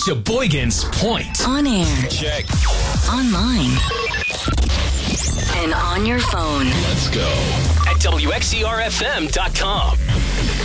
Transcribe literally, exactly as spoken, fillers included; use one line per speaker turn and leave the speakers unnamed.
Sheboygan's Point.
On air.
Check.
Online. And on your phone.
Let's go. At W X E R F M dot com.